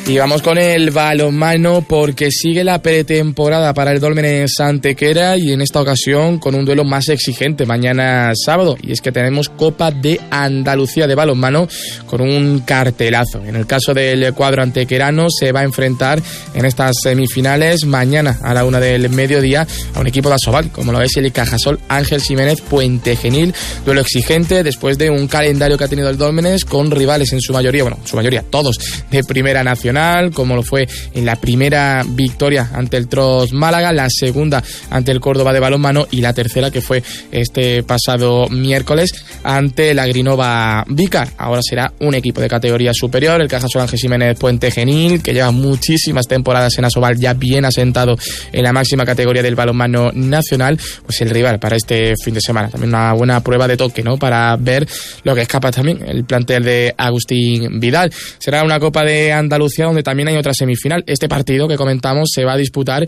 Y vamos con el balonmano porque sigue la pretemporada para el Dólmenes Antequera y en esta ocasión con un duelo más exigente mañana sábado, y es que tenemos Copa de Andalucía de balonmano con un cartelazo. En el caso del cuadro antequerano se va a enfrentar en estas semifinales mañana a la 1 del mediodía a un equipo de Asobal como lo es el Cajasol Ángel Ximénez Puente Genil. Duelo exigente después de un calendario que ha tenido el Dólmenes con rivales en su mayoría todos de primera nacional, como lo fue en la primera victoria ante el Tros Málaga, la segunda ante el Córdoba de balonmano y la tercera que fue este pasado miércoles ante el Agrinova Vícar. Ahora será un equipo de categoría superior, el Cajasol Ángel Ximénez Puente Genil, que lleva muchísimas temporadas en Asobal, ya bien asentado en la máxima categoría del balonmano nacional, pues el rival para este fin de semana. También una buena prueba de toque, ¿no?, para ver lo que es capaz también el plantel de Agustín Vidal. Será una Copa de Andalucía donde también hay otra semifinal. Este partido que comentamos se va a disputar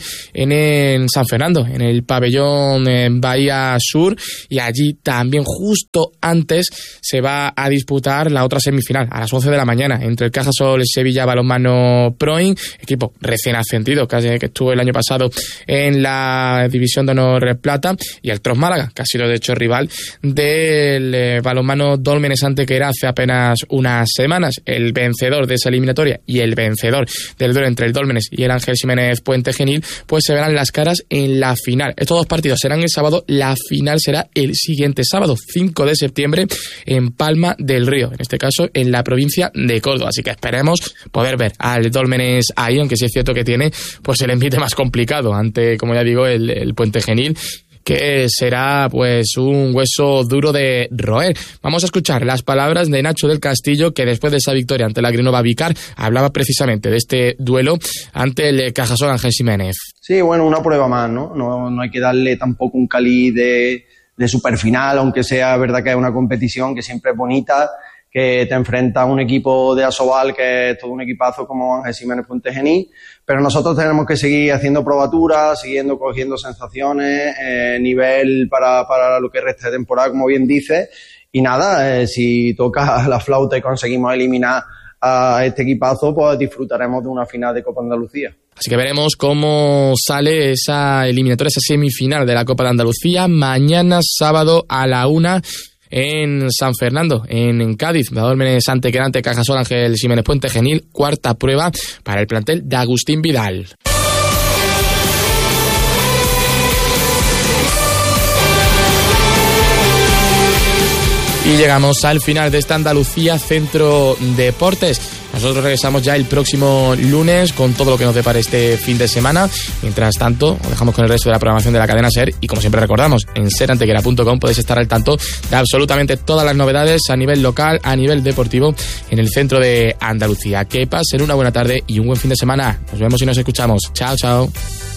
en San Fernando, en el pabellón Bahía Sur, y allí también justo antes se va a disputar la otra semifinal a las 11 de la mañana entre el Cajasol Sevilla Balonmano Proin, equipo recién ascendido que estuvo el año pasado en la División de Honor Plata, y el Tros Málaga, que ha sido de hecho rival del balonmano Dólmenes Antequera hace apenas unas semanas. El vencedor de esa eliminatoria y el vencedor del duelo entre el Dólmenes y el Ángel Ximénez Puente Genil pues se verán las caras en la final. Estos dos partidos serán el sábado, la final será el siguiente sábado, 5 de septiembre, en Palma del Río, en este caso en la provincia de Córdoba. Así que esperemos poder ver al Dólmenes ahí, aunque sí es cierto que tiene pues el envite más complicado ante, como ya digo, el Puente Genil, que será pues un hueso duro de roer. Vamos a escuchar las palabras de Nacho del Castillo, que después de esa victoria ante la Agrinova Vícar hablaba precisamente de este duelo ante el Cajasol Ángel Ximénez. Sí, bueno, una prueba más, ¿no? No hay que darle tampoco un caliz de superfinal, aunque sea verdad que es una competición que siempre es bonita, que te enfrenta a un equipo de Asobal que es todo un equipazo como Ángel Ximénez Puente Genil, pero nosotros tenemos que seguir haciendo probaturas, siguiendo cogiendo sensaciones, nivel para lo que resta de temporada, como bien dices, y nada, si toca la flauta y conseguimos eliminar a este equipazo, pues disfrutaremos de una final de Copa Andalucía. Así que veremos cómo sale esa eliminatoria, esa semifinal de la Copa de Andalucía, mañana sábado a la 1 en San Fernando, en Cádiz. Dólmenes Antequera ante Cajasol Ángel Ximénez Puente Genil, cuarta prueba para el plantel de Agustín Vidal. Y llegamos al final de esta Andalucía Centro Deportes. Nosotros regresamos ya el próximo lunes con todo lo que nos depare este fin de semana. Mientras tanto, os dejamos con el resto de la programación de la cadena SER y, como siempre recordamos, en serantequera.com podéis estar al tanto de absolutamente todas las novedades a nivel local, a nivel deportivo en el centro de Andalucía. Que pasen una buena tarde y un buen fin de semana. Nos vemos y nos escuchamos. Chao, chao.